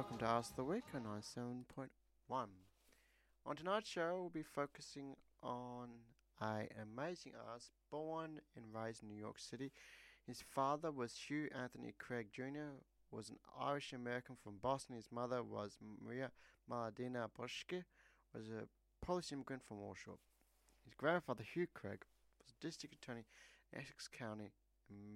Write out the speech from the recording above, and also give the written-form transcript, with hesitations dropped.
welcome to Ask the Week on 97.1. On tonight's show, we'll be focusing on a amazing artist born and raised in New York City. His father was Hugh Anthony Craig Jr., was an Irish American from Boston. His mother was Maria Maladina Boschke, was a Polish immigrant from Warsaw. His grandfather, Hugh Craig, was district attorney in Essex County,